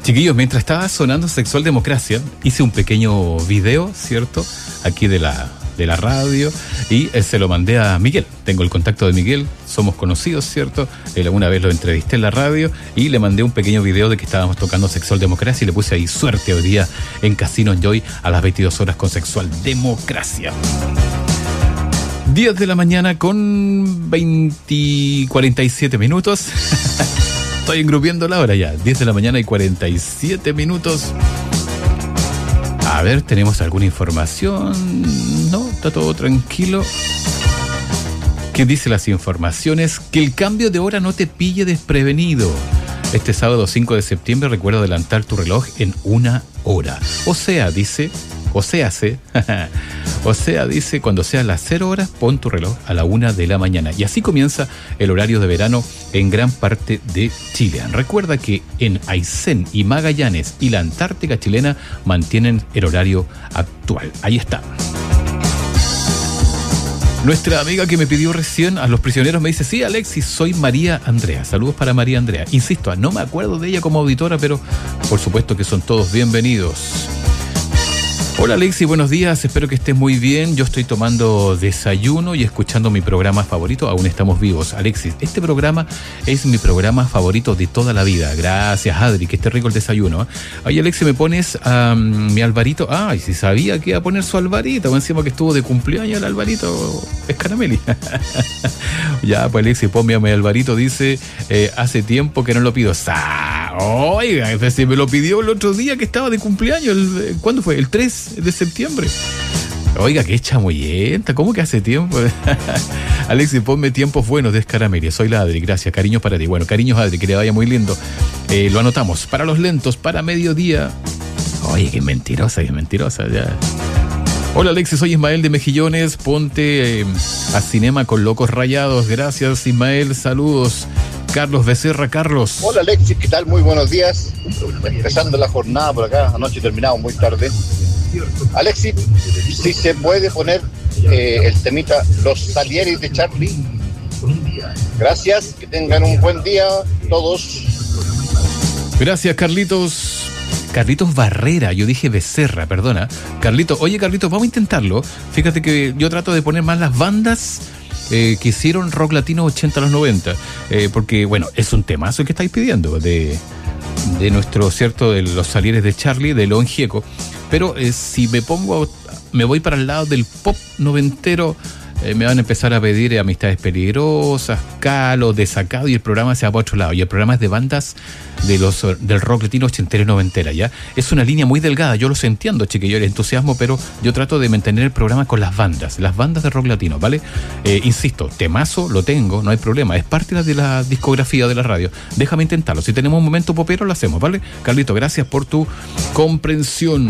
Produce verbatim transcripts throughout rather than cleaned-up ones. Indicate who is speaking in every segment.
Speaker 1: Chiquillos, mientras estaba sonando Sexual Democracia, hice un pequeño video, ¿cierto? Aquí de la, de la radio y eh, se lo mandé a Miguel. Tengo el contacto de Miguel, somos conocidos, ¿cierto? Él alguna vez lo entrevisté en la radio y le mandé un pequeño video de que estábamos tocando Sexual Democracia y le puse ahí suerte hoy día en Casino Enjoy a las veintidós horas con Sexual Democracia. diez de la mañana con veinte, cuarenta y siete minutos. Estoy engrupiendo la hora ya. diez de la mañana y cuarenta y siete minutos. A ver, ¿tenemos alguna información? No, está todo tranquilo. ¿Qué dicen las informaciones? Que el cambio de hora no te pille desprevenido. Este sábado cinco de septiembre recuerda adelantar tu reloj en una hora. O sea, dice... O sea, se, o sea, dice, cuando sea las cero horas, pon tu reloj a la una de la mañana. Y así comienza el horario de verano en gran parte de Chile. Recuerda que en Aysén y Magallanes y la Antártica chilena mantienen el horario actual. Ahí está. Nuestra amiga que me pidió recién a los prisioneros me dice, sí, Alexis, soy María Andrea. Saludos para María Andrea. Insisto, no me acuerdo de ella como auditora, pero por supuesto que son todos bienvenidos. Hola Alexi, buenos días, espero que estés muy bien. Yo estoy tomando desayuno y escuchando mi programa favorito, Aún Estamos Vivos. Alexis, este programa es mi programa favorito de toda la vida. Gracias, Adri, que esté rico el desayuno, ¿eh? Ay, Alexi, ¿me pones a um, mi Alvarito? Ay, si sabía que iba a poner su Alvarito, encima que estuvo de cumpleaños el Alvarito Escarameli. Ya, pues Alexi, ponme a mi Alvarito, dice, eh, hace tiempo que no lo pido. ¡Sa! Oiga, si me lo pidió el otro día que estaba de cumpleaños, el, ¿cuándo fue? El tres de septiembre. Oiga, qué chamullenta, ¿cómo que hace tiempo? Alexis, ponme tiempos buenos de Escaramelia. Soy la Adri, gracias, cariños para ti. Bueno, cariños Adri, que le vaya muy lindo. Eh, lo anotamos, para los lentos, para mediodía. Oye, qué mentirosa, qué mentirosa, ya. Hola Alexis, soy Ismael de Mejillones, ponte eh, a Cinema con Locos Rayados. Gracias Ismael, saludos. Carlos Becerra, Carlos.
Speaker 2: Hola Alexis, ¿qué tal? Muy buenos días. Empezando la jornada por acá, anoche terminamos muy tarde. Alexis, si se puede poner eh, el temita Los Salieres de Charlie. Gracias, que tengan un buen día todos.
Speaker 1: Gracias Carlitos. Carlitos Barrera, yo dije Becerra, perdona. Carlitos, oye Carlitos, vamos a intentarlo. Fíjate que yo trato de poner más las bandas Eh, que hicieron rock latino ochenta a los noventa, eh, porque bueno, es un temazo que estáis pidiendo de, de nuestro, cierto, de Los Salieres de Charlie, de León Gieco, pero eh, si me pongo, me voy para el lado del pop noventero, eh, me van a empezar a pedir eh, Amistades Peligrosas, Calo, Desacado, y el programa se va para otro lado, y el programa es de bandas de los del rock latino ochentera y noventera, ¿ya? Es una línea muy delgada, yo los entiendo, chiquillos, el entusiasmo, pero yo trato de mantener el programa con las bandas, las bandas de rock latino, ¿vale? Eh, insisto, temazo lo tengo, no hay problema, es parte de la discografía de la radio. Déjame intentarlo, si tenemos un momento popero lo hacemos, ¿vale? Carlito, gracias por tu comprensión.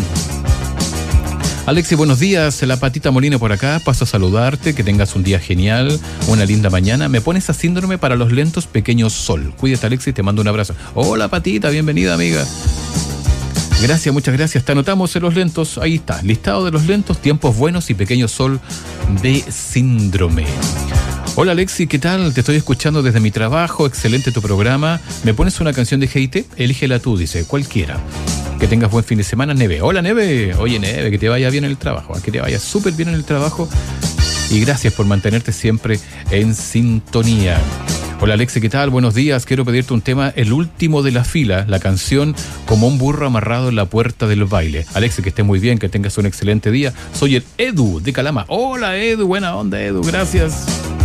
Speaker 1: Alexi, buenos días, la Patita Molina por acá, paso a saludarte, que tengas un día genial, una linda mañana. Me pones a Síndrome para los lentos, Pequeño Sol. Cuídate Alexi, te mando un abrazo. Hola Patita, bienvenida amiga. Gracias, muchas gracias, te anotamos en los lentos, ahí está, listado de los lentos, Tiempos Buenos y Pequeño Sol de Síndrome. Hola Alexi, ¿qué tal? Te estoy escuchando desde mi trabajo, excelente tu programa. ¿Me pones una canción de G I T? Elígela tú, dice, cualquiera. Que tengas buen fin de semana, Neve. Hola Neve, oye Neve, que te vaya bien en el trabajo, que te vaya súper bien en el trabajo y gracias por mantenerte siempre en sintonía. Hola Alexi, ¿qué tal? Buenos días, quiero pedirte un tema, el último de la fila, la canción Como un burro amarrado en la puerta del baile. Alexi, que estés muy bien, que tengas un excelente día. Soy el Edu de Calama. Hola Edu, buena onda Edu, gracias.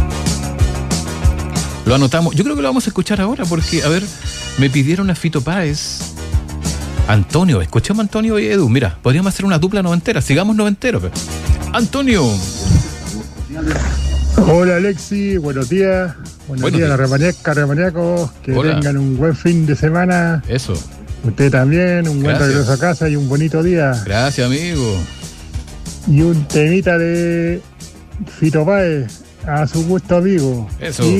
Speaker 1: Lo anotamos, yo creo que lo vamos a escuchar ahora porque, a ver, me pidieron a Fito Páez. Antonio, escuchemos a Antonio y Edu. Mira, podríamos hacer una dupla noventera. Sigamos noventeros. Antonio.
Speaker 3: Hola Alexi, buenos días. Buenos, buenos días, días. Remaniaca, remaniacos. Que Hola. Tengan un buen fin de semana.
Speaker 1: Eso.
Speaker 3: Usted también, un buen regreso a casa y un bonito día.
Speaker 1: Gracias, amigo.
Speaker 3: Y un temita de Fito Páez, a su gusto, amigo.
Speaker 1: Eso.
Speaker 3: Y